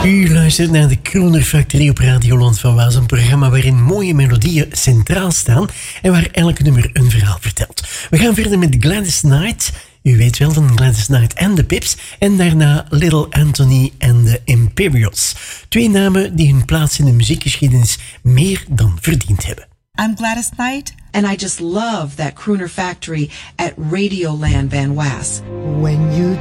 U luistert naar de Crooner Factory op Radioland van Waas, een programma waarin mooie melodieën centraal staan en waar elk nummer een verhaal vertelt. We gaan verder met Gladys Knight. U weet wel, van Gladys Knight en de Pips. En daarna Little Anthony en de Imperials. Twee namen die hun plaats in de muziekgeschiedenis meer dan verdiend hebben. I'm Gladys Knight. And I just love that Crooner Factory at Radioland Van Waas. When you